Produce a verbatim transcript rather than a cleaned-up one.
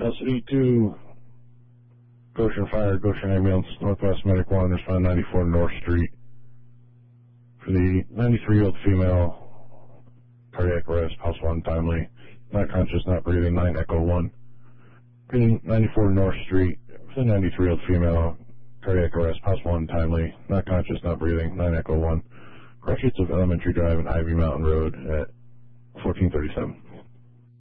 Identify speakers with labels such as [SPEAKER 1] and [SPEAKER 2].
[SPEAKER 1] L C D two, Goshen Fire, Goshen Ambulance, Northwest Medic one, respond ninety-four North Street. For the ninety-three-year-old female, cardiac arrest, pulse one, timely, not conscious, not breathing, nine Echo one. Getting ninety-four North Street, for the ninety-three-year-old female, cardiac arrest, pulse one, timely, not conscious, not breathing, nine Echo one. Crossroads of Elementary Drive and Ivy Mountain Road at fourteen thirty-seven.